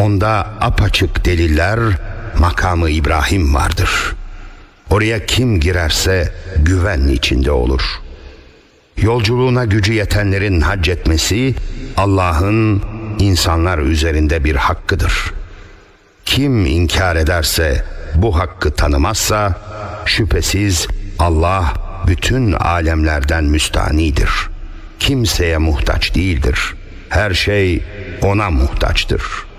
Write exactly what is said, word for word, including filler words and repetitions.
Onda apaçık deliller, makamı İbrahim vardır. Oraya kim girerse güven içinde olur. Yolculuğuna gücü yetenlerin hac etmesi Allah'ın insanlar üzerinde bir hakkıdır. Kim inkar ederse, bu hakkı tanımazsa şüphesiz Allah bütün alemlerden müstanidir. Kimseye muhtaç değildir. Her şey ona muhtaçtır.